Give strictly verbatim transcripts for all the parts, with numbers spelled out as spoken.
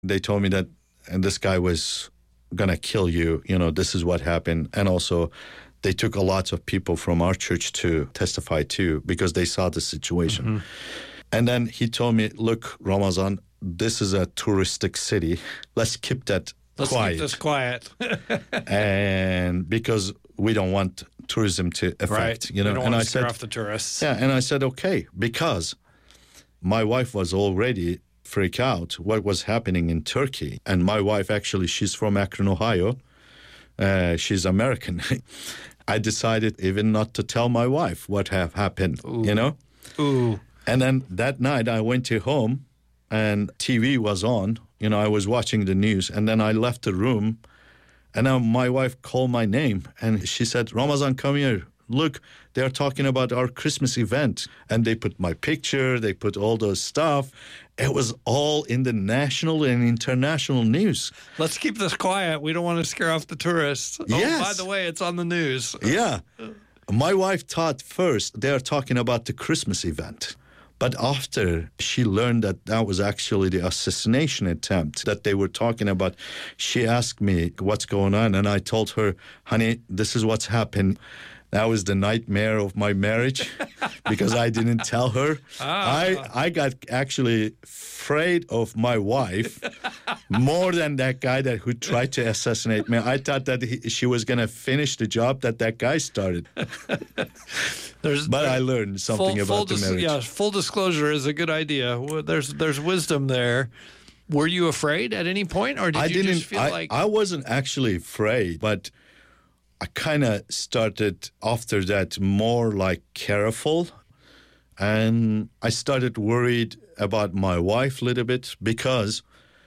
They told me that and this guy was going to kill you. You know, this is what happened. And also, they took a lot of people from our church to testify too because they saw the situation. Mm-hmm. And then he told me, look, Ramazan, this is a touristic city. Let's keep that Let's quiet. keep this quiet. And because we don't want tourism to affect, right. you know. We don't and want I to scare said, off the tourists. Yeah, and I said, okay, because my wife was already freaked out what was happening in Turkey. And my wife, actually, she's from Akron, Ohio. Uh, she's American. I decided even not to tell my wife what have happened, Ooh. you know. Ooh. And then that night I went to home and T V was on. You know, I was watching the news. And then I left the room. And now my wife called my name. And she said, Ramazan, come here. Look, they're talking about our Christmas event. And they put my picture. They put all those stuff. It was all in the national and international news. Let's keep this quiet. We don't want to scare off the tourists. Yes. Oh, by the way, it's on the news. Yeah. My wife thought first they're talking about the Christmas event. But after she learned that that was actually the assassination attempt that they were talking about, she asked me what's going on. And I told her, honey, this is what's happened. That was the nightmare of my marriage because I didn't tell her. Ah. I, I got actually afraid of my wife more than that guy that who tried to assassinate me. I thought that he, she was going to finish the job that that guy started. There's, but I learned something full, about full the marriage. Dis- yeah, full disclosure is a good idea. There's there's wisdom there. Were you afraid at any point, or did I you didn't, just feel I, like... I wasn't actually afraid, but I kind of started after that more like careful. And I started worried about my wife a little bit because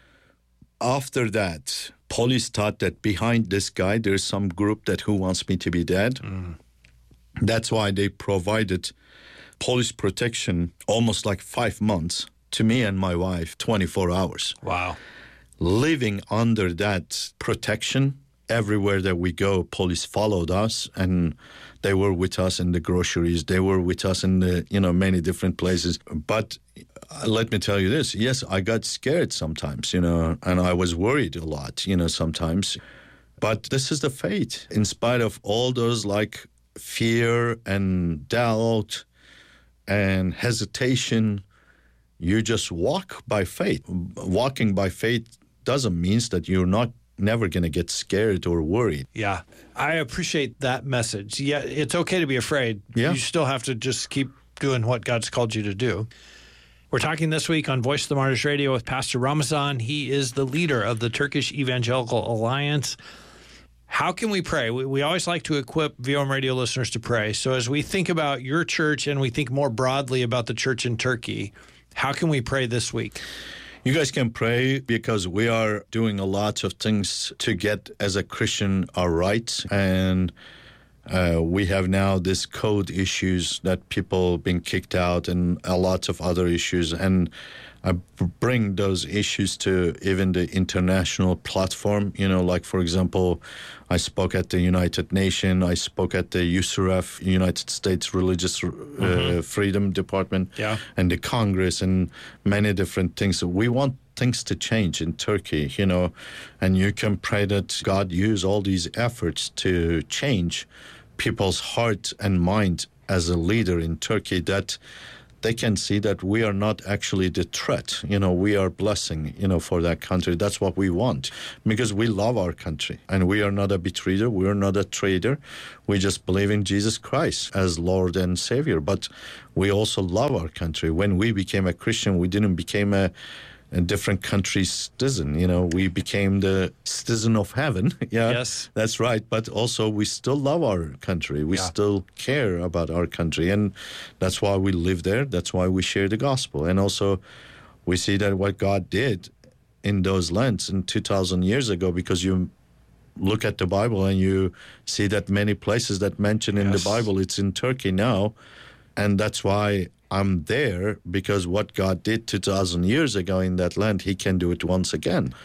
after that, police thought that behind this guy, there's some group that who wants me to be dead. Mm. That's why they provided police protection almost like five months to me and my wife, twenty-four hours. Wow. Living under that protection, everywhere that we go, police followed us and they were with us in the groceries. They were with us in the, you know, many different places. But uh, let me tell you this. Yes, I got scared sometimes, you know, and I was worried a lot, you know, sometimes. But this is the faith. In spite of all those like fear and doubt and hesitation, you just walk by faith. Walking by faith doesn't mean that you're not never going to get scared or worried. Yeah, I appreciate that message. Yeah, it's okay to be afraid. Yeah. You still have to just keep doing what God's called you to do. We're talking this week on Voice of the Martyrs Radio with Pastor Ramazan. He is the leader of the Turkish Evangelical Alliance. How can we pray? We, we always like to equip V O M radio listeners to pray. So as we think about your church and we think more broadly about the church in Turkey, how can we pray this week? You guys can pray because we are doing a lot of things to get, as a Christian, our rights. And uh, we have now this code issues that people being kicked out and a lot of other issues. And I bring those issues to even the international platform. You know, like, for example, I spoke at the United Nations. I spoke at the U S R F, United States Religious uh, mm-hmm. Freedom Department, yeah. and the Congress and many different things. We want things to change in Turkey, you know, and you can pray that God use all these efforts to change people's heart and mind as a leader in Turkey, that they can see that we are not actually the threat. You know, we are blessing, you know, for that country. That's what we want because we love our country and we are not a betrayer. We are not a traitor. We just believe in Jesus Christ as Lord and Savior. But we also love our country. When we became a Christian, we didn't become a a different country's citizen. You know, we became the citizen of heaven. Yeah, yes, that's right. But also we still love our country. We yeah. still care about our country. And that's why we live there. That's why we share the gospel. And also we see that what God did in those lands in two thousand years ago, because you look at the Bible and you see that many places that mention in yes. the Bible, it's in Turkey now. And that's why I'm there, because what God did two thousand years ago in that land, he can do it once again.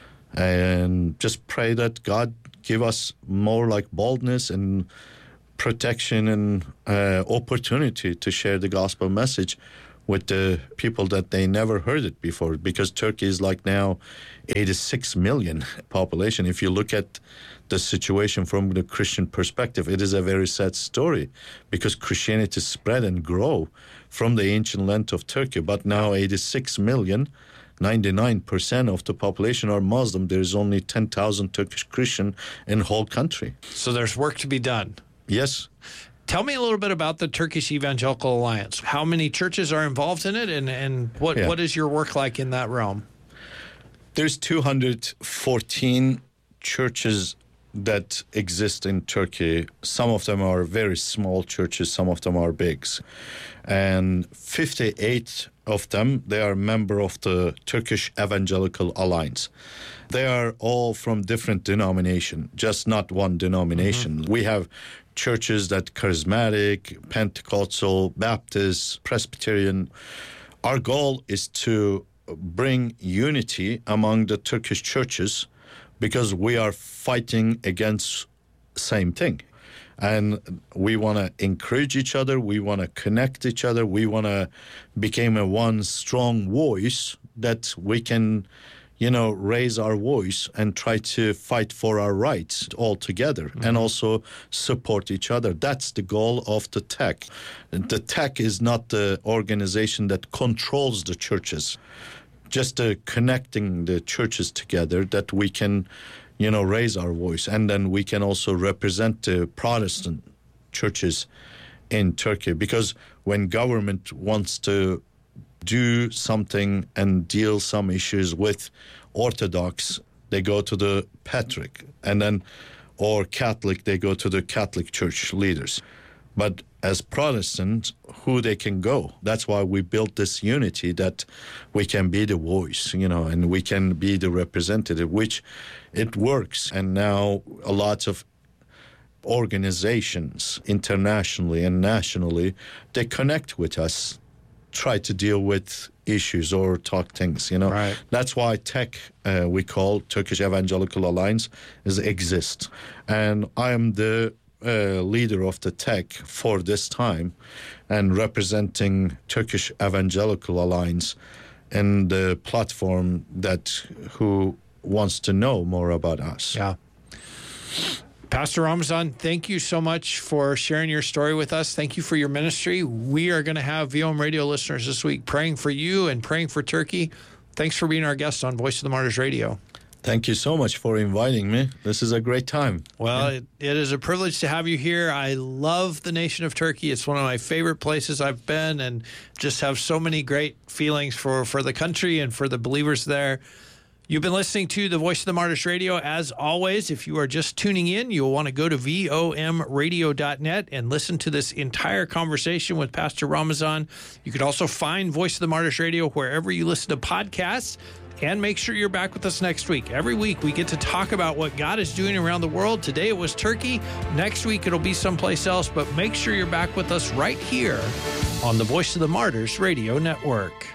And just pray that God give us more like boldness and protection and uh, opportunity to share the gospel message with the people that they never heard it before, because Turkey is like now eighty-six million population. If you look at the situation from the Christian perspective, it is a very sad story, because Christianity spread and grow from the ancient land of Turkey. But now eighty-six million, ninety-nine percent of the population are Muslim. There is only ten thousand Turkish Christian in the whole country. So there's work to be done. Yes. Tell me a little bit about the Turkish Evangelical Alliance. How many churches are involved in it, and, and what, Yeah. what is your work like in that realm? There's two hundred fourteen churches that exist in Turkey. Some of them are very small churches, some of them are big. And fifty-eight of them, they are member of the Turkish Evangelical Alliance. They are all from different denomination, just not one denomination. Mm-hmm. We have churches that charismatic, Pentecostal, Baptist, Presbyterian. Our goal is to bring unity among the Turkish churches, because we are fighting against same thing. And we want to encourage each other. We want to connect each other. We want to become a one strong voice that we can, you know, raise our voice and try to fight for our rights all together, mm-hmm. and also support each other. That's the goal of the T E C. The T E C is not the organization that controls the churches, just uh, connecting the churches together, that we can, you know, raise our voice. And then we can also represent the Protestant churches in Turkey, because when government wants to do something and deal some issues with Orthodox, they go to the Patriarch, and then, or Catholic, they go to the Catholic Church leaders. But as Protestants, who they can go? That's why we built this unity, that we can be the voice, you know, and we can be the representative, which it works. And now a lot of organizations internationally and nationally, they connect with us, try to deal with issues or talk things, you know. Right. That's why T E C, uh, we call Turkish Evangelical Alliance, is exist. And I am the uh, leader of the T E C for this time, and representing Turkish Evangelical Alliance and the platform that who wants to know more about us. Yeah. Pastor Ramazan, thank you so much for sharing your story with us. Thank you for your ministry. We are going to have V O M radio listeners this week praying for you and praying for Turkey. Thanks for being our guest on Voice of the Martyrs Radio. Thank you so much for inviting me. This is a great time. Well, yeah. it, it is a privilege to have you here. I love the nation of Turkey. It's one of my favorite places I've been, and just have so many great feelings for, for the country and for the believers there. You've been listening to the Voice of the Martyrs Radio. As always, if you are just tuning in, you'll want to go to V O M radio dot net and listen to this entire conversation with Pastor Ramazan. You could also find Voice of the Martyrs Radio wherever you listen to podcasts. And make sure you're back with us next week. Every week we get to talk about what God is doing around the world. Today it was Turkey. Next week it'll be someplace else. But make sure you're back with us right here on the Voice of the Martyrs Radio Network.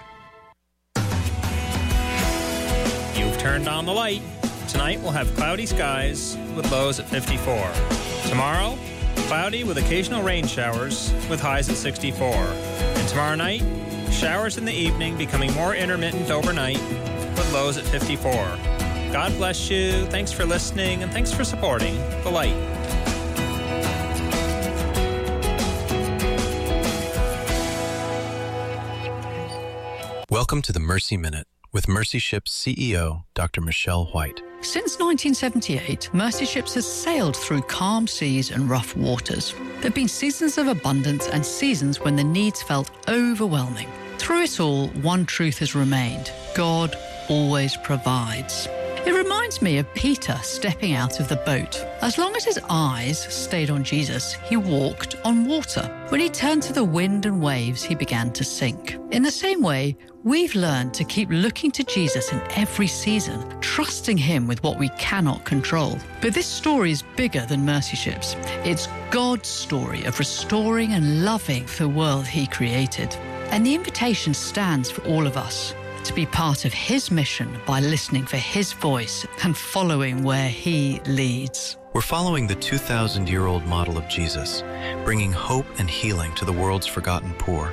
You've turned on the light. Tonight we'll have cloudy skies with lows at fifty-four. Tomorrow, cloudy with occasional rain showers with highs at sixty-four. And tomorrow night, showers in the evening becoming more intermittent overnight with lows at fifty-four. God bless you. Thanks for listening, and thanks for supporting The Light. Welcome to the Mercy Minute with Mercy Ships C E O, Doctor Michelle White. Since nineteen seventy-eight, Mercy Ships has sailed through calm seas and rough waters. There have been seasons of abundance and seasons when the needs felt overwhelming. Through it all, one truth has remained: God always provides. It reminds me of Peter stepping out of the boat. As long as his eyes stayed on Jesus, he walked on water. When he turned to the wind and waves, he began to sink. In the same way, we've learned to keep looking to Jesus in every season, trusting him with what we cannot control. But this story is bigger than Mercy Ships. It's God's story of restoring and loving the world he created. And the invitation stands for all of us to be part of his mission by listening for his voice and following where he leads. We're following the two thousand year old model of Jesus, bringing hope and healing to the world's forgotten poor.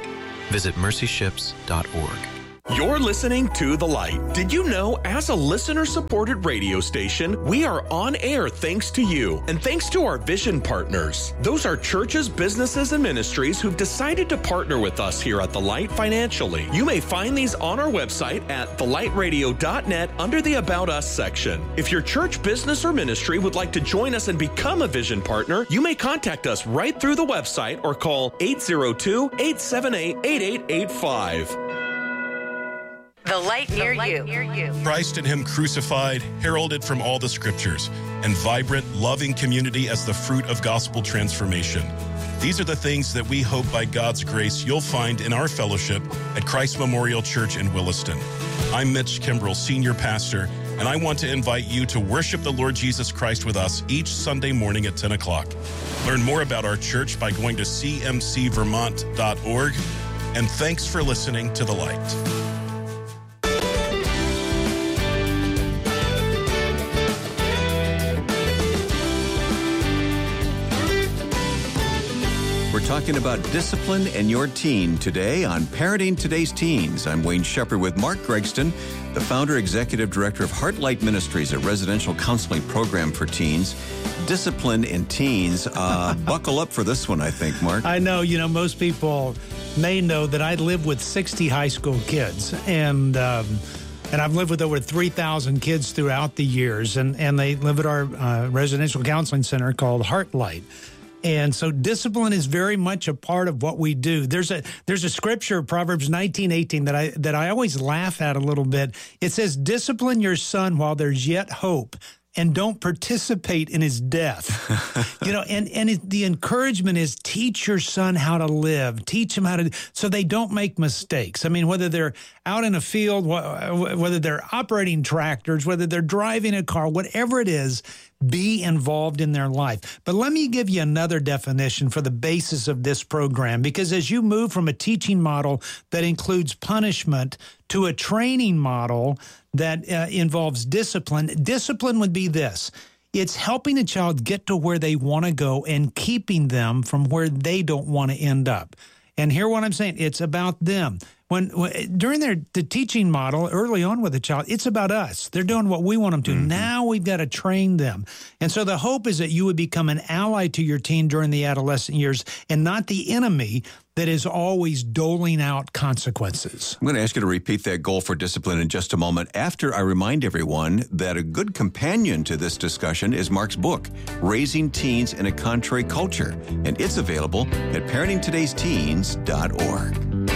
Visit mercy ships dot org. You're listening to The Light. Did you know, as a listener-supported radio station, we are on air thanks to you and thanks to our vision partners. Those are churches, businesses, and ministries who've decided to partner with us here at The Light financially. You may find these on our website at the light radio dot net under the About Us section. If your church, business, or ministry would like to join us and become a vision partner, you may contact us right through the website or call eight zero two, eight seven eight, eight eight eight five. The light near you. Christ and Him crucified, heralded from all the scriptures, and vibrant, loving community as the fruit of gospel transformation. These are the things that we hope by God's grace you'll find in our fellowship at Christ Memorial Church in Williston. I'm Mitch Kimbrell, Senior Pastor, and I want to invite you to worship the Lord Jesus Christ with us each Sunday morning at ten o'clock. Learn more about our church by going to c m c vermont dot org. And thanks for listening to The Light. We're talking about discipline and your teen today on Parenting Today's Teens. I'm Wayne Shepherd with Mark Gregston, the founder, executive director of Heartlight Ministries, a residential counseling program for teens. Discipline in teens. Uh, buckle up for this one, I think, Mark. I know, you know, most people may know that I live with sixty high school kids, and um, and I've lived with over three thousand kids throughout the years, and, and they live at our uh, residential counseling center called Heartlight. And so discipline is very much a part of what we do. There's a there's a scripture, Proverbs nineteen eighteen, that I that I always laugh at a little bit. It says, "Discipline your son while there's yet hope, and don't participate in his death." You know, and, and it, the encouragement is teach your son how to live, teach him how to, so they don't make mistakes. I mean, whether they're out in a field, whether they're operating tractors, whether they're driving a car, whatever it is, be involved in their life. But let me give you another definition for the basis of this program, because as you move from a teaching model that includes punishment to a training model that uh, involves discipline, discipline would be this. It's helping a child get to where they want to go and keeping them from where they don't want to end up. And hear what I'm saying. It's about them. When, when during their the teaching model early on with a child, it's about us. They're doing what we want them to. Mm-hmm. Now we've got to train them. And so the hope is that you would become an ally to your teen during the adolescent years and not the enemy that is always doling out consequences. I'm going to ask you to repeat that goal for discipline in just a moment after I remind everyone that a good companion to this discussion is Mark's book, Raising Teens in a Contrary Culture, and it's available at parenting todays teens dot org.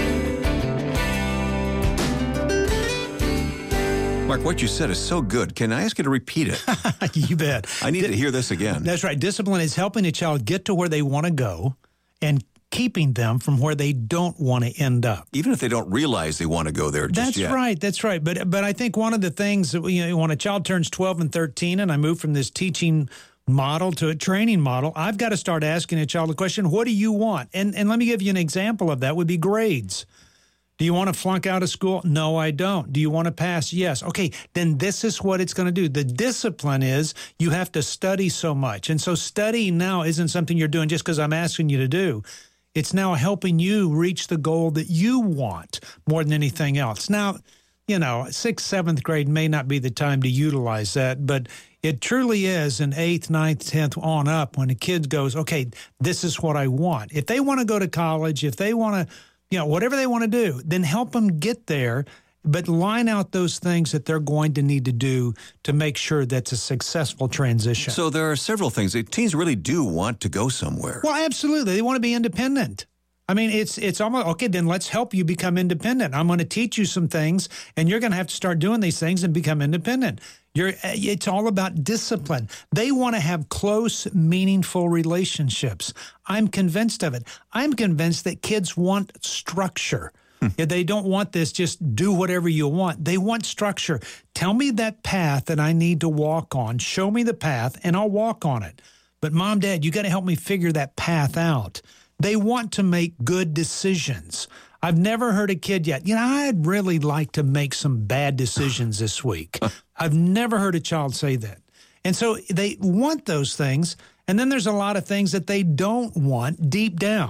Mark, what you said is so good. Can I ask you to repeat it? You bet. I need Di- to hear this again. That's right. Discipline is helping a child get to where they want to go and keeping them from where they don't want to end up. Even if they don't realize they want to go there just that's yet. That's right. That's right. But but I think one of the things that, you know, when a child turns twelve and thirteen, and I move from this teaching model to a training model, I've got to start asking a child the question, what do you want? And and let me give you an example of that would be grades. Do you want to flunk out of school? No, I don't. Do you want to pass? Yes. Okay, then this is what it's going to do. The discipline is you have to study so much. And so studying now isn't something you're doing just because I'm asking you to do. It's now helping you reach the goal that you want more than anything else. Now, you know, sixth, seventh grade may not be the time to utilize that, but it truly is in eighth, ninth, tenth on up when a kid goes, okay, this is what I want. If they want to go to college, if they want to, you know, whatever they want to do, then help them get there, but line out those things that they're going to need to do to make sure that's a successful transition. So there are several things. Teens really do want to go somewhere. Well, absolutely. They want to be independent. I mean, it's it's almost, okay, then let's help you become independent. I'm going to teach you some things, and you're going to have to start doing these things and become independent. You're, it's all about discipline. They want to have close, meaningful relationships. I'm convinced of it. I'm convinced that kids want structure. Hmm. They don't want this just do whatever you want. They want structure. Tell me that path that I need to walk on. Show me the path, and I'll walk on it. But Mom, Dad, you got to help me figure that path out. They want to make good decisions. I've never heard a kid yet, you know, I'd really like to make some bad decisions this week. I've never heard a child say that. And so they want those things. And then there's a lot of things that they don't want deep down.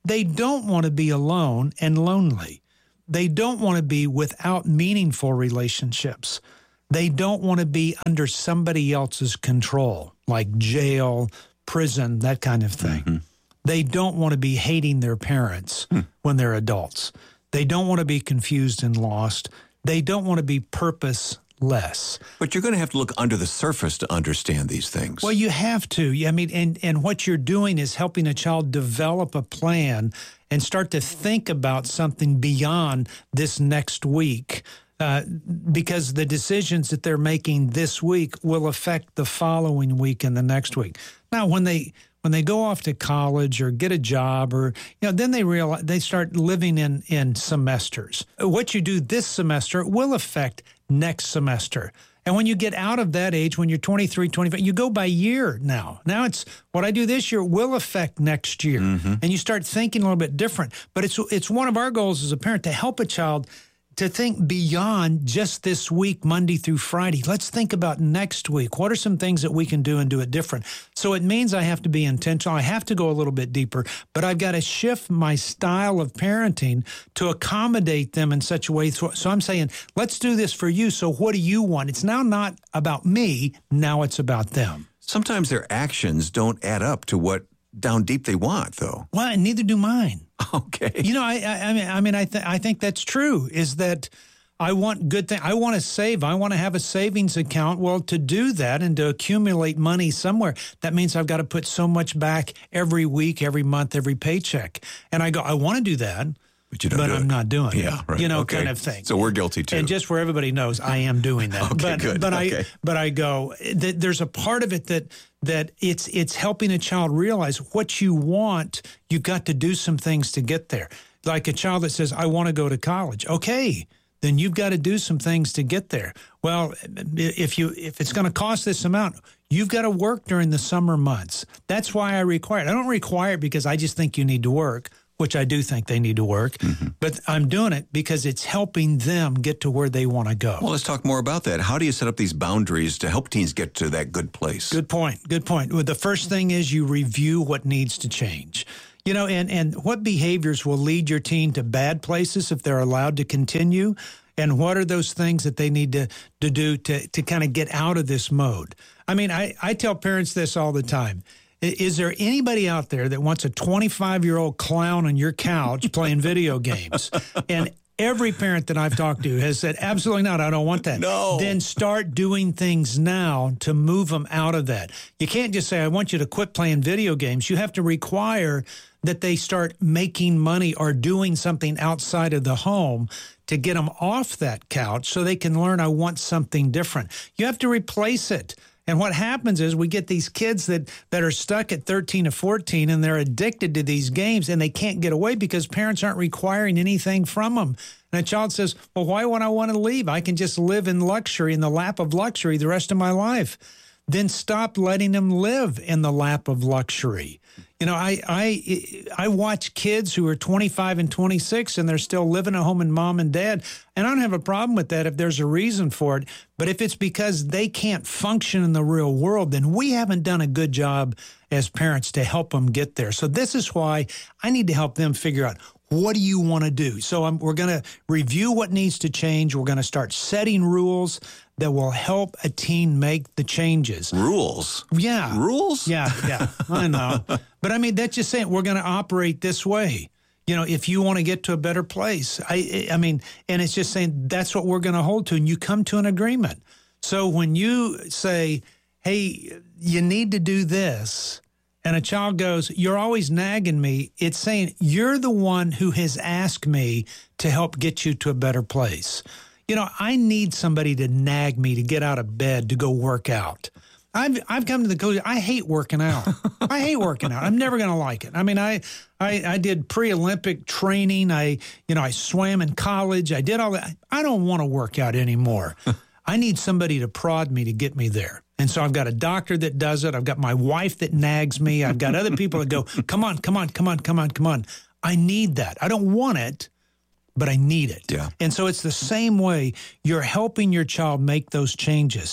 They don't want to be alone and lonely. They don't want to be without meaningful relationships. They don't want to be under somebody else's control, like jail, prison, that kind of thing. Mm-hmm. They don't want to be hating their parents hmm. when they're adults. They don't want to be confused and lost. They don't want to be purposeless. But you're going to have to look under the surface to understand these things. Well, you have to. I mean, and, and what you're doing is helping a child develop a plan and start to think about something beyond this next week. Uh, because the decisions that they're making this week will affect the following week and the next week. Now, when they when they go off to college or get a job, or you know, then they realize they start living in in semesters. What you do this semester will affect next semester. And when you get out of that age, when you're twenty-three, twenty-five, you go by year now. Now it's what I do this year will affect next year, mm-hmm. and you start thinking a little bit different. But it's it's one of our goals as a parent to help a child to think beyond just this week, Monday through Friday. Let's think about next week. What are some things that we can do and do it different? So it means I have to be intentional. I have to go a little bit deeper, but I've got to shift my style of parenting to accommodate them in such a way. So I'm saying, let's do this for you. So what do you want? It's now not about me. Now it's about them. Sometimes their actions don't add up to what down deep they want, though. Well, and neither do mine. Okay. You know, I, I, I mean, I mean, I, th- I think that's true. Is that I want good things. I want to save. I want to have a savings account. Well, to do that and to accumulate money somewhere, that means I've got to put so much back every week, every month, every paycheck. And I go, I want to do that. But, you don't but do I'm it. not doing yeah, it, right. you know, okay. kind of thing. So we're guilty too. And just where everybody knows, I am doing that. okay, but, good. But okay. I, but I go, th- there's a part of it that that it's it's helping a child realize what you want. You've got to do some things to get there. Like a child that says, I want to go to college. Okay, then you've got to do some things to get there. Well, if you if it's going to cost this amount, you've got to work during the summer months. That's why I require it. I don't require it because I just think you need to work, which I do think they need to work, mm-hmm. but I'm doing it because it's helping them get to where they want to go. Well, let's talk more about that. How do you set up these boundaries to help teens get to that good place? Good point. Good point. Well, the first thing is you review what needs to change. You know, and, and what behaviors will lead your teen to bad places if they're allowed to continue? And what are those things that they need to, to do to, to kind of get out of this mode? I mean, I, I tell parents this all the time. Is there anybody out there that wants a twenty-five-year-old clown on your couch playing video games? And every parent that I've talked to has said, absolutely not, I don't want that. No. Then start doing things now to move them out of that. You can't just say, I want you to quit playing video games. You have to require that they start making money or doing something outside of the home to get them off that couch so they can learn, I want something different. You have to replace it. And what happens is we get these kids that, that are stuck at thirteen or fourteen and they're addicted to these games and they can't get away because parents aren't requiring anything from them. And a child says, well, why would I want to leave? I can just live in luxury, in the lap of luxury the rest of my life. Then stop letting them live in the lap of luxury. You know, I I I watch kids who are twenty-five and twenty-six and they're still living at home with mom and dad. And I don't have a problem with that if there's a reason for it. But if it's because they can't function in the real world, then we haven't done a good job as parents to help them get there. So this is why I need to help them figure out, what do you want to do? So I'm, we're going to review what needs to change. We're going to start setting rules that will help a teen make the changes. Rules? Yeah. Rules? Yeah, yeah, I know. But I mean, that's just saying we're going to operate this way. You know, if you want to get to a better place, I, I mean, and it's just saying that's what we're going to hold to, and you come to an agreement. So when you say, hey, you need to do this, and a child goes, you're always nagging me, it's saying you're the one who has asked me to help get you to a better place. You know, I need somebody to nag me to get out of bed to go work out. I've I've come to the conclusion, I hate working out. I hate working out. I'm never going to like it. I mean, I, I I did pre-Olympic training. I, you know, I swam in college. I did all that. I don't want to work out anymore. I need somebody to prod me to get me there. And so I've got a doctor that does it. I've got my wife that nags me. I've got other people that go, come on, come on, come on, come on, come on. I need that. I don't want it, but I need it. Yeah. And so it's the same way you're helping your child make those changes.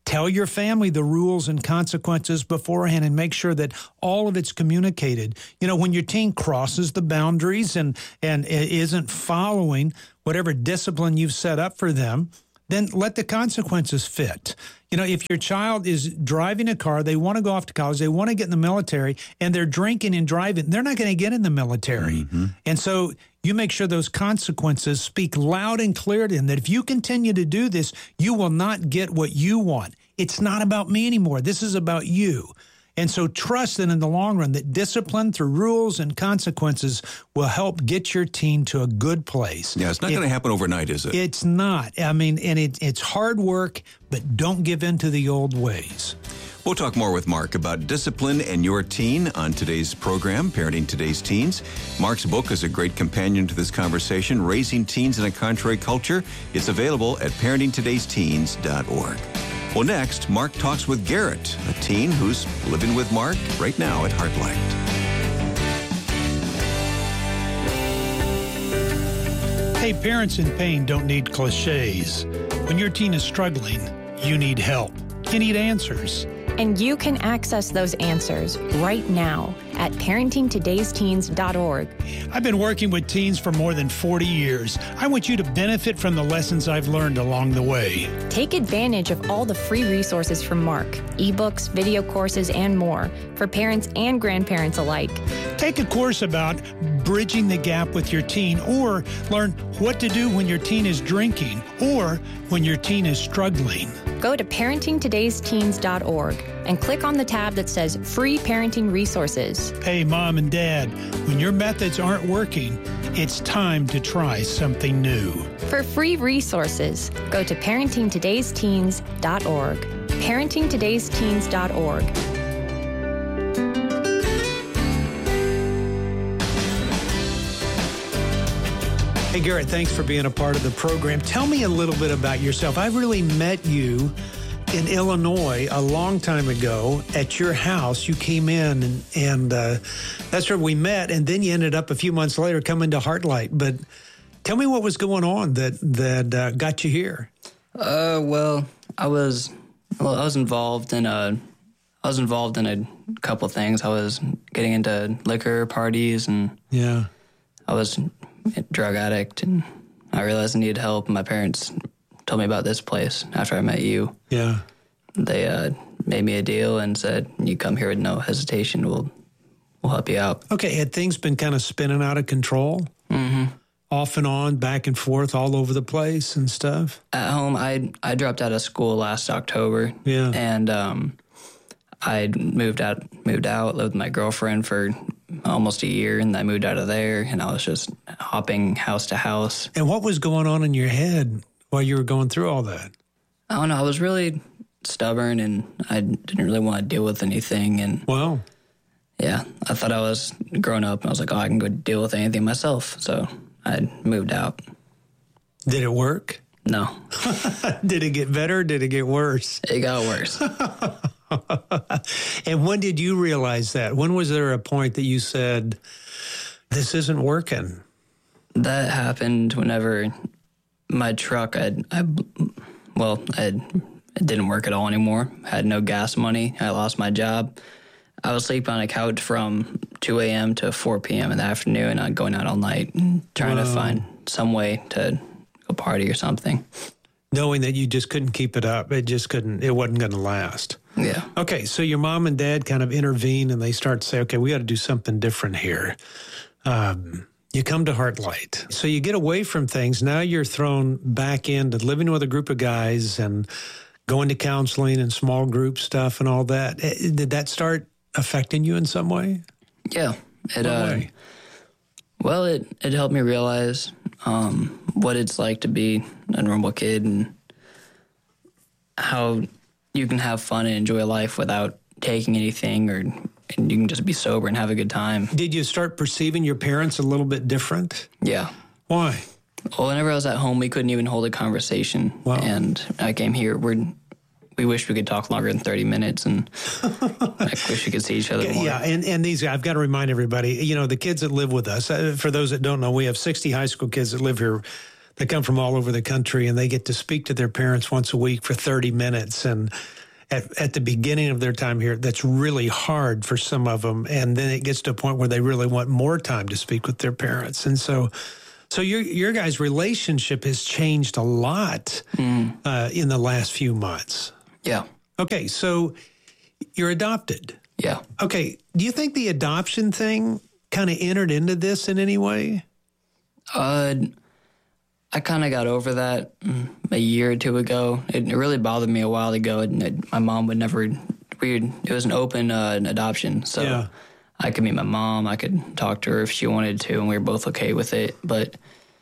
Tell your family the rules and consequences beforehand and make sure that all of it's communicated. You know, when your teen crosses the boundaries and, and isn't following whatever discipline you've set up for them, then let the consequences fit. You know, if your child is driving a car, they want to go off to college, they want to get in the military, and they're drinking and driving, they're not going to get in the military. Mm-hmm. And so you make sure those consequences speak loud and clear to them that if you continue to do this, you will not get what you want. It's not about me anymore. This is about you. And so trust that in the long run, that discipline through rules and consequences will help get your teen to a good place. Yeah, it's not going to happen overnight, is it? It's not. I mean, and it, it's hard work, but don't give in to the old ways. We'll talk more with Mark about discipline and your teen on today's program, Parenting Today's Teens. Mark's book is a great companion to this conversation, Raising Teens in a Contrary Culture. It's available at parenting todays teens dot org. Well, next, Mark talks with Garrett, a teen who's living with Mark right now at Heartlight. Hey, parents in pain don't need cliches. When your teen is struggling, you need help. You need answers. And you can access those answers right now at parenting todays teens dot org. I've been working with teens for more than forty years. I want you to benefit from the lessons I've learned along the way. Take advantage of all the free resources from Mark, ebooks, video courses, and more for parents and grandparents alike. Take a course about bridging the gap with your teen, or learn what to do when your teen is drinking or when your teen is struggling. Go to parenting todays teens dot org and click on the tab that says Free Parenting Resources. Hey, Mom and Dad, when your methods aren't working, it's time to try something new. For free resources, go to parenting todays teens dot org. parenting todays teens dot org. Hey, Garrett, thanks for being a part of the program. Tell me a little bit about yourself. I really met you in Illinois a long time ago at your house. You came in, and, and uh, that's where we met, and then you ended up a few months later coming to Heartlight. But tell me what was going on that, that uh, got you here. Uh, well, I was well, I was involved in a I was involved in a couple things. I was getting into liquor parties, and yeah, I was a drug addict, and I realized I needed help. My parents told me about this place after I met you. Yeah. They uh, made me a deal and said, you come here with no hesitation, we'll we'll help you out. Okay, had things been kind of spinning out of control? Mm-hmm. Off and on, back and forth, all over the place and stuff? At home, I I dropped out of school last October. Yeah. And um, I moved out, moved out, lived with my girlfriend for almost a year, and I moved out of there, and I was just hopping house to house. And what was going on in your head while you were going through all that? I don't know. I was really stubborn, and I didn't really want to deal with anything. And wow. Yeah, I thought I was grown up, and I was like, oh, I can go deal with anything myself. So I moved out. Did it work? No. Did it get better? Or did it get worse? It got worse. And when did you realize that? When was there a point that you said, this isn't working? That happened whenever my truck, I, I well, I, it didn't work at all anymore. I had no gas money. I lost my job. I was sleeping on a couch from two a.m. to four p.m. in the afternoon, and going out all night and trying wow. to find some way to go party or something. Knowing that you just couldn't keep it up. It just couldn't, it wasn't going to last. Yeah. Okay, so your mom and dad kind of intervene, and they start to say, okay, we got to do something different here. Um, you come to Heartlight. So you get away from things. Now you're thrown back into living with a group of guys and going to counseling and small group stuff and all that. Did that start affecting you in some way? Yeah. It, what uh, way? Well, it, it helped me realize um, what it's like to be a normal kid and how you can have fun and enjoy life without taking anything, or and you can just be sober and have a good time. Did you start perceiving your parents a little bit different? Yeah. Why? Well, whenever I was at home, we couldn't even hold a conversation. Wow. And I came here. We're, we wish we could talk longer than thirty minutes, and I wish we could see each other more. Yeah, and, and these, I've got to remind everybody, you know, the kids that live with us, uh, for those that don't know, we have sixty high school kids that live here. They come from all over the country, and they get to speak to their parents once a week for thirty minutes. And at, at the beginning of their time here, that's really hard for some of them. And then it gets to a point where they really want more time to speak with their parents. And so so your your guys' relationship has changed a lot mm. uh, in the last few months. Yeah. Okay, so you're adopted. Yeah. Okay, do you think the adoption thing kind of entered into this in any way? Uh, I kind of got over that a year or two ago. It, it really bothered me a while ago. And it, my mom would never, weird, it was an open uh, adoption. So yeah. I could meet my mom. I could talk to her if she wanted to, and we were both okay with it. But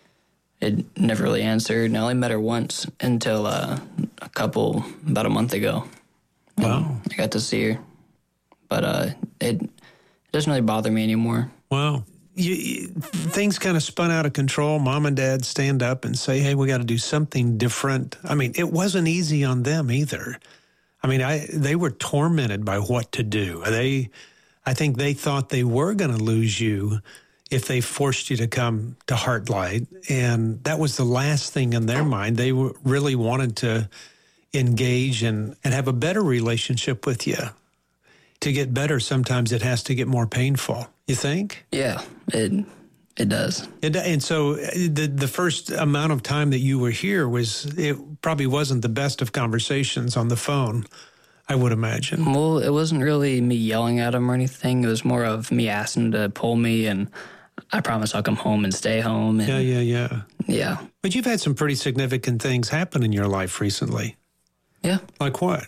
it never really answered. And I only met her once until uh, a couple, about a month ago. Wow. I got to see her. But uh, it, it doesn't really bother me anymore. Wow. You, you, things kind of spun out of control. Mom and dad stand up and say, hey, we got to do something different. I mean, it wasn't easy on them either. I mean, I they were tormented by what to do. They, I think they thought they were going to lose you if they forced you to come to Heartlight. And that was the last thing in their mind. They were, really wanted to engage and, and have a better relationship with you. To get better, sometimes it has to get more painful. You think? Yeah, it it does. It, and so the the first amount of time that you were here was, it probably wasn't the best of conversations on the phone, I would imagine. Well, it wasn't really me yelling at him or anything. It was more of me asking to pull me, and I promise I'll come home and stay home. And, yeah, yeah, yeah. Yeah. But you've had some pretty significant things happen in your life recently. Yeah. Like what?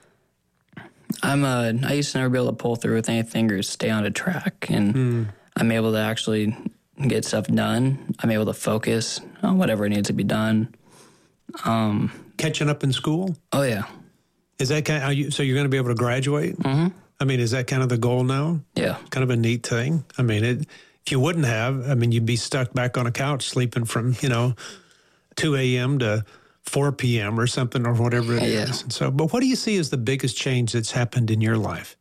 I'm uh, I used to never be able to pull through with anything or stay on a track, and mm. I'm able to actually get stuff done. I'm able to focus on whatever needs to be done. Um, Catching up in school? Oh, yeah. Is that kind of, are you, so you're going to be able to graduate? Mm-hmm. I mean, is that kind of the goal now? Yeah. Kind of a neat thing. I mean, it, if you wouldn't have, I mean, you'd be stuck back on a couch sleeping from, you know, two a.m. to four p.m. or something, or whatever it yeah. is. And so, but what do you see as the biggest change that's happened in your life?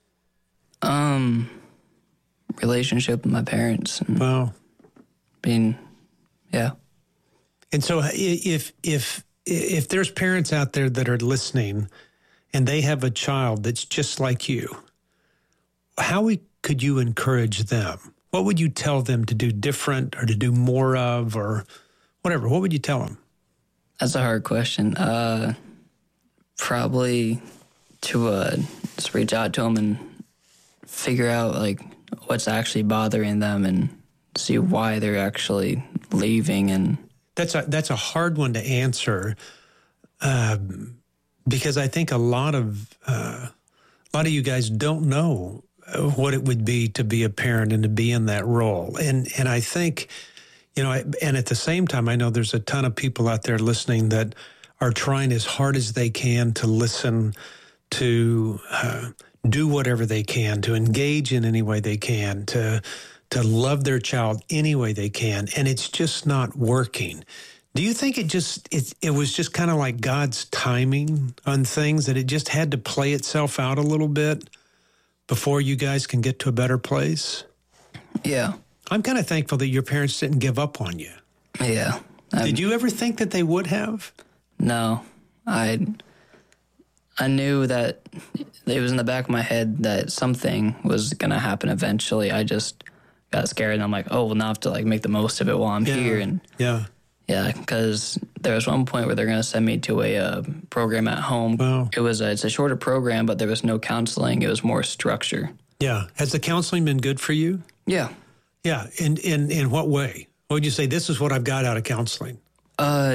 Um, relationship with my parents. And wow. Being, yeah. And so if, if, if there's parents out there that are listening and they have a child that's just like you, how could you encourage them? What would you tell them to do different or to do more of, or whatever? What would you tell them? That's a hard question. Uh, probably to uh, just reach out to them and figure out like what's actually bothering them and see why they're actually leaving. And that's a that's a hard one to answer um, because I think a lot of uh, a lot of you guys don't know what it would be to be a parent and to be in that role. And and I think. You know, and at the same time, I know there's a ton of people out there listening that are trying as hard as they can to listen, to uh, do whatever they can, to engage in any way they can, to to love their child any way they can, and it's just not working. Do you think it just it it was just kind of like God's timing on things, that it just had to play itself out a little bit before you guys can get to a better place? Yeah. I'm kind of thankful that your parents didn't give up on you. Yeah. I'm, Did you ever think that they would have? No. I I knew that it was in the back of my head that something was going to happen eventually. I just got scared, and I'm like, oh, well, now I have to like make the most of it while I'm yeah. here. And yeah. Yeah, because there was one point where they're going to send me to a uh, program at home. Wow. It was a, it's a shorter program, but there was no counseling. It was more structure. Yeah. Has the counseling been good for you? Yeah. Yeah. In, in, in what way? What would you say, this is what I've got out of counseling? Uh,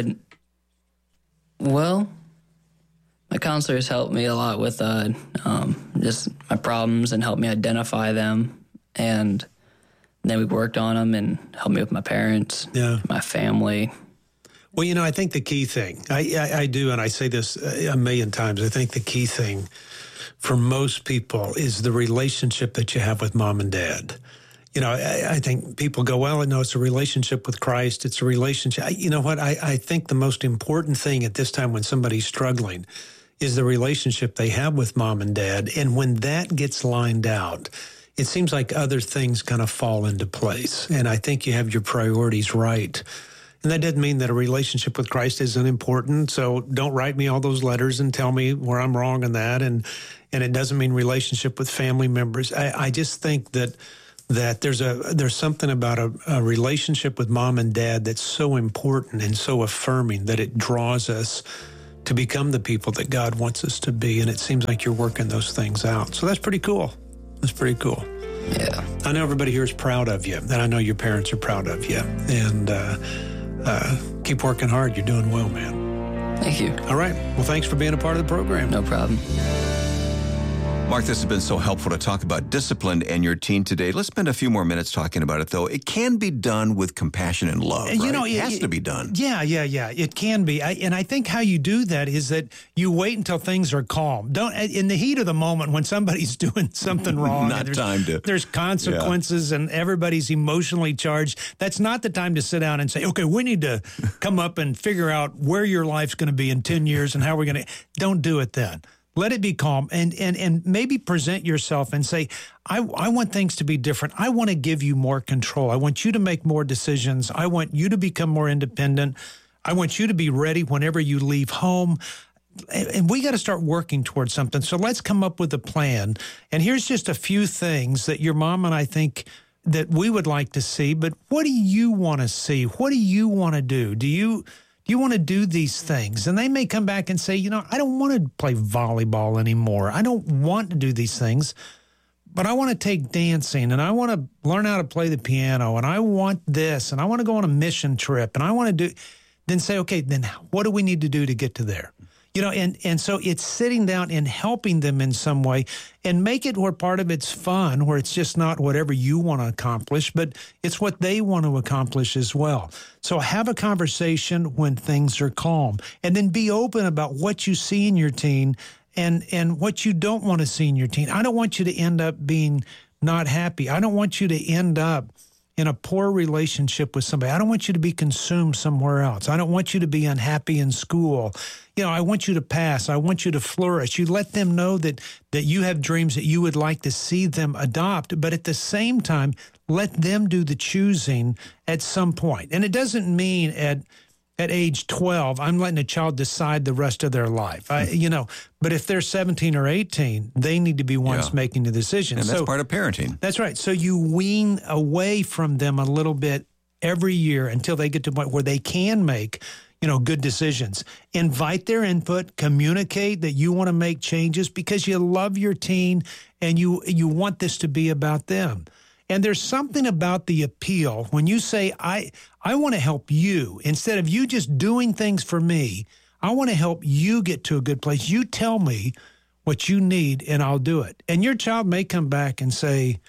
well, my counselors helped me a lot with uh, um, just my problems and helped me identify them. And then we worked on them and helped me with my parents, yeah. my family. Well, you know, I think the key thing, I, I, I do, and I say this a million times, I think the key thing for most people is the relationship that you have with mom and dad. You know, I, I think people go, well, no, it's a relationship with Christ. It's a relationship. I, you know what? I, I think the most important thing at this time when somebody's struggling is the relationship they have with mom and dad. And when that gets lined out, it seems like other things kind of fall into place. And I think you have your priorities right And that doesn't mean that a relationship with Christ isn't important. So don't write me all those letters and tell me where I'm wrong in that. And and it doesn't mean relationship with family members. I, I just think that that there's a there's something about a, a relationship with mom and dad that's so important and so affirming that it draws us to become the people that God wants us to be. And it seems like you're working those things out. So that's pretty cool. That's pretty cool. Yeah. I know everybody here is proud of you, and I know your parents are proud of you. And uh, uh, keep working hard. You're doing well, man. Thank you. All right. Well, thanks for being a part of the program. No problem. Mark, this has been so helpful to talk about discipline and your teen today. Let's spend a few more minutes talking about it, though. It can be done with compassion and love, You right? know, it, it- has it- to be done. Yeah, yeah, yeah. It can be. I, and I think how you do that is that you wait until things are calm. Don't, in the heat of the moment when somebody's doing something wrong. Not and there's, time to- There's consequences and everybody's emotionally charged. That's not the time to sit down and say, okay, we need to come up and figure out where your life's going to be in ten years and how we're going to. Don't do it then. Let it be calm and, and, and maybe present yourself and say, I, I want things to be different. I want to give you more control. I want you to make more decisions. I want you to become more independent. I want you to be ready whenever you leave home. And, and we got to start working towards something. So let's come up with a plan. And here's just a few things that your mom and I think that we would like to see. But what do you want to see? What do you want to do? Do you... Do you want to do these things? And they may come back and say, you know, I don't want to play volleyball anymore. I don't want to do these things, but I want to take dancing and I want to learn how to play the piano and I want this and I want to go on a mission trip and I want to do, then say, okay, then what do we need to do to get to there? You know, and, and so it's sitting down and helping them in some way and make it where part of it's fun, where it's just not whatever you want to accomplish, but it's what they want to accomplish as well. So have a conversation when things are calm and then be open about what you see in your teen and, and what you don't want to see in your teen. I don't want you to end up being not happy. I don't want you to end up in a poor relationship with somebody. I don't want you to be consumed somewhere else. I don't want you to be unhappy in school. You know, I want you to pass. I want you to flourish. You let them know that that you have dreams that you would like to see them adopt, but at the same time, let them do the choosing at some point. And it doesn't mean at at age twelve, I'm letting a child decide the rest of their life. I, you know, but if they're seventeen or eighteen, they need to be ones Yeah. making the decision. And that's So- part of parenting. That's right. So you wean away from them a little bit every year until they get to a point where they can make, you know, good decisions. Invite their input, communicate that you want to make changes because you love your teen and you you want this to be about them. And there's something about the appeal when you say, I I want to help you. Instead of you just doing things for me, I want to help you get to a good place. You tell me what you need and I'll do it. And your child may come back and say,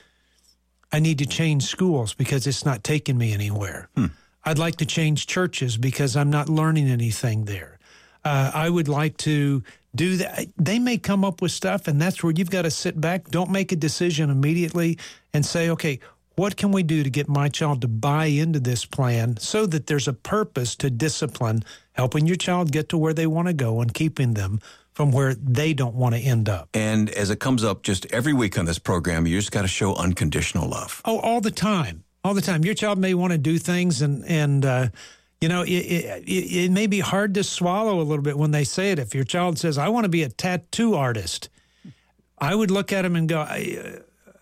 I need to change schools because it's not taking me anywhere. Hmm. I'd like to change churches because I'm not learning anything there. Uh, I would like to do that. They may come up with stuff, and that's where you've got to sit back. Don't make a decision immediately and say, okay, what can we do to get my child to buy into this plan so that there's a purpose to discipline, helping your child get to where they want to go and keeping them from where they don't want to end up. And as it comes up just every week on this program, you just got to show unconditional love. Oh, all the time, all the time. Your child may want to do things and, and uh, you know, it, it, it, it may be hard to swallow a little bit when they say it. If your child says, I want to be a tattoo artist, I would look at him and go, uh,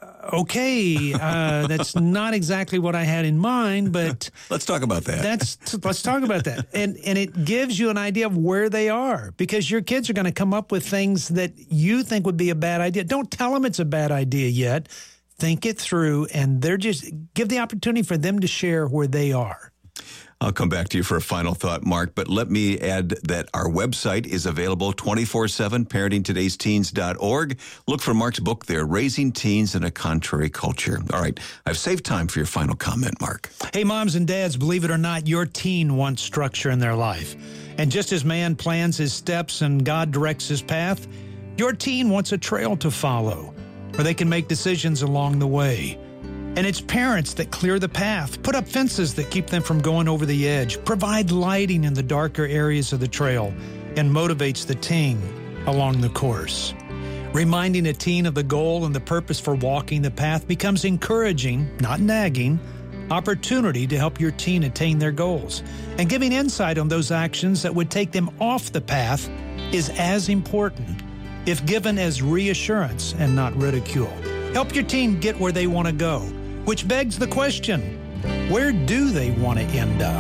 okay, uh, that's not exactly what I had in mind, but let's talk about that. That's let's talk about that. And and it gives you an idea of where they are because your kids are going to come up with things that you think would be a bad idea. Don't tell them it's a bad idea yet. Think it through, and they're just give the opportunity for them to share where they are. I'll come back to you for a final thought, Mark, but let me add that our website is available twenty-four seven, parenting todays teens dot org. Look for Mark's book there, Raising Teens in a Contrary Culture. All right, I've saved time for your final comment, Mark. Hey, moms and dads, believe it or not, your teen wants structure in their life. And just as man plans his steps and God directs his path, your teen wants a trail to follow where they can make decisions along the way. And it's parents that clear the path, put up fences that keep them from going over the edge, provide lighting in the darker areas of the trail, and motivates the teen along the course. Reminding a teen of the goal and the purpose for walking the path becomes encouraging, not nagging, opportunity to help your teen attain their goals. And giving insight on those actions that would take them off the path is as important, if given as reassurance and not ridicule. Help your teen get where they want to go, which begs the question, where do they want to end up?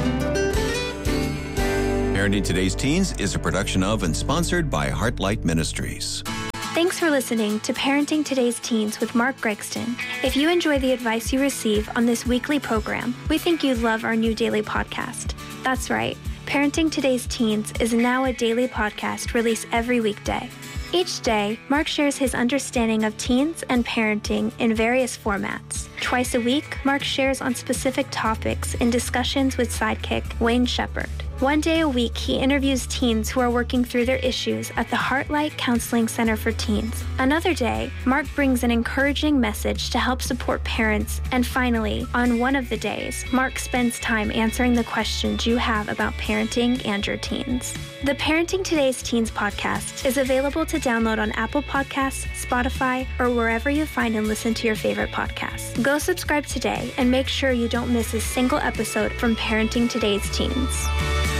Parenting Today's Teens is a production of and sponsored by Heartlight Ministries. Thanks for listening to Parenting Today's Teens with Mark Gregston. If you enjoy the advice you receive on this weekly program, we think you'd love our new daily podcast. That's right, Parenting Today's Teens is now a daily podcast released every weekday. Each day, Mark shares his understanding of teens and parenting in various formats. Twice a week, Mark shares on specific topics in discussions with sidekick Wayne Shepherd. One day a week, he interviews teens who are working through their issues at the Heartlight Counseling Center for Teens. Another day, Mark brings an encouraging message to help support parents. And finally, on one of the days, Mark spends time answering the questions you have about parenting and your teens. The Parenting Today's Teens podcast is available to download on Apple Podcasts, Spotify, or wherever you find and listen to your favorite podcasts. Go subscribe today and make sure you don't miss a single episode from Parenting Today's Teens.